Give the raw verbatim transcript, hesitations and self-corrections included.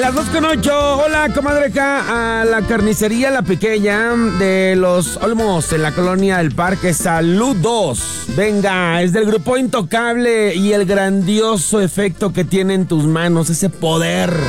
Las dos con ocho. Hola, comadre, acá a la carnicería La Pequeña de los Olmos en la colonia del Parque. Saludos. Venga, es del grupo Intocable y el grandioso efecto que tiene en tus manos, ese poder